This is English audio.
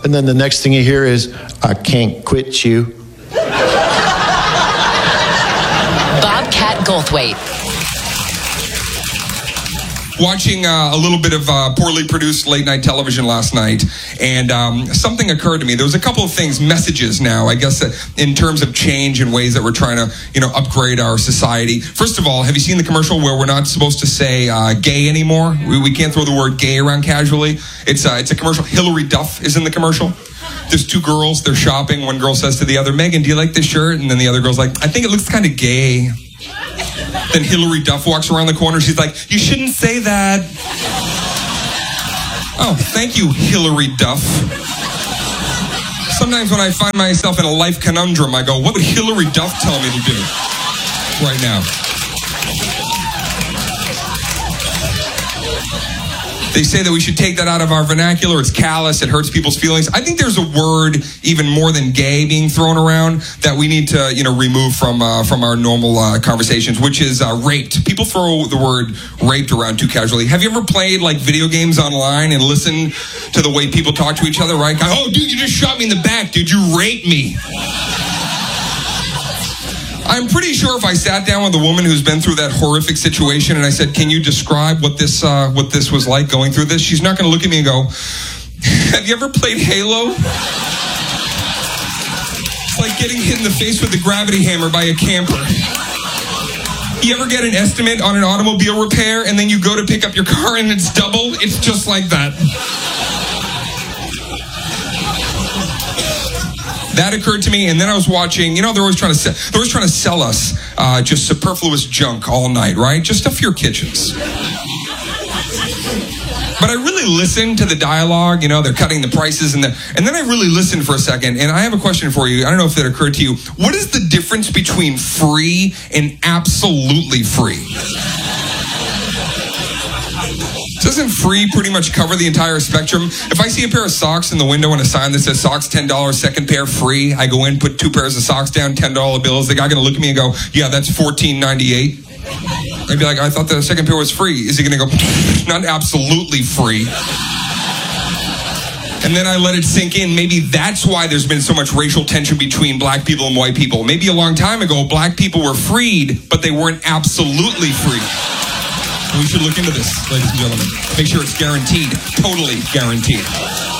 And then the next thing you hear is, I can't quit you. Bobcat Goldthwait. Watching a little bit of poorly produced late night television last night, and something occurred to me. There was a couple of things, messages now, I guess, in terms of change and ways that we're trying to, upgrade our society. First of all, have you seen the commercial where we're not supposed to say gay anymore? We can't throw the word gay around casually. It's a commercial. Hillary Duff is in the commercial. There's two girls, they're shopping. One girl says to the other, Megan, do you like this shirt? And then the other girl's like, I think it looks kind of gay. Then Hillary Duff walks around the corner. She's like, you shouldn't say that. Oh, thank you, Hillary Duff. Sometimes when I find myself in a life conundrum, I go, what would Hillary Duff tell me to do right now? They say that we should take that out of our vernacular. It's callous. It hurts people's feelings. I think there's a word even more than gay being thrown around that we need to, remove from our normal conversations, which is raped. People throw the word raped around too casually. Have you ever played like video games online and listened to the way people talk to each other? Right? Oh, dude, you just shot me in the back, dude. You raped me. I'm pretty sure if I sat down with a woman who's been through that horrific situation and I said, can you describe what this was like going through this? She's not going to look at me and go, have you ever played Halo? It's like getting hit in the face with a gravity hammer by a camper. You ever get an estimate on an automobile repair and then you go to pick up your car and it's double? It's just like that. That occurred to me, and then I was watching. They're always trying to sell us just superfluous junk all night, right? Just stuff for your kitchens. But I really listened to the dialogue. They're cutting the prices, and then I really listened for a second. And I have a question for you. I don't know if that occurred to you. What is the difference between free and absolutely free? Doesn't free pretty much cover the entire spectrum? If I see a pair of socks in the window and a sign that says socks $10, second pair free, I go in, put two pairs of socks down, $10 bills. The guy gonna look at me and go, yeah, that's $14.98. I'd be like, I thought the second pair was free. Is he gonna go, not absolutely free? And then I let it sink in. Maybe that's why there's been so much racial tension between black people and white people. Maybe a long time ago, black people were freed, but they weren't absolutely free. We should look into this, ladies and gentlemen. Make sure it's guaranteed, totally guaranteed.